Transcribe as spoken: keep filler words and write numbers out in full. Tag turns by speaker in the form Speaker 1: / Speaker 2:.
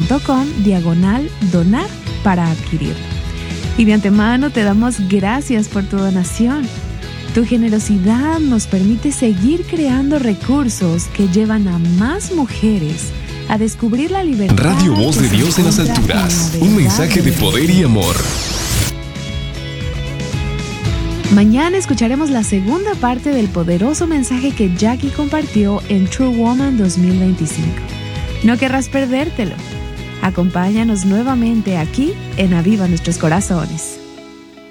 Speaker 1: punto com diagonal donar para adquirir. Y de antemano te damos gracias por tu donación. Tu generosidad nos permite seguir creando recursos que llevan a más mujeres a descubrir la libertad.
Speaker 2: Radio Voz de Dios en las alturas. Un mensaje de poder y amor.
Speaker 1: Mañana escucharemos la segunda parte del poderoso mensaje que Jackie compartió en True Woman dos mil veinticinco. No querrás perdértelo. Acompáñanos nuevamente aquí en Aviva Nuestros Corazones.